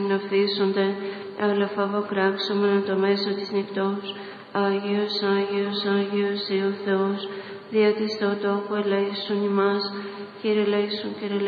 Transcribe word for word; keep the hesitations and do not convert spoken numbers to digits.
γυμνοφθήσονται, αλλά φαβοκράξομεν το μέσο της νυχτός. Άγιος, Άγιος, Άγιος, ή ο Θεός, δια της το τόπο ελέησον ημάς. Κύριε ελέησον, Κύριε